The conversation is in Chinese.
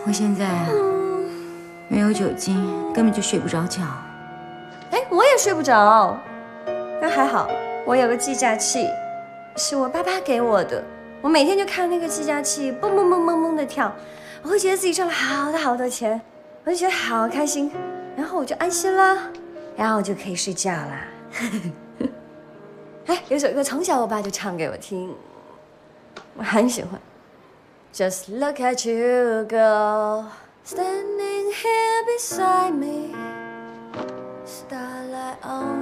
我现在啊，没有酒精，根本就睡不着觉。 哎，我也睡不着。但还好，我有个计价器，是我爸爸给我的。我每天就看那个计价器蹦蹦蹦蹦蹦的跳，我会觉得自己赚了好多钱，我就觉得好开心，然后我就安心了，然后我就可以睡觉啦。哎，有首歌从小我爸就唱给我听，我很喜欢。Just look at you, girl, standing here beside me, starlight on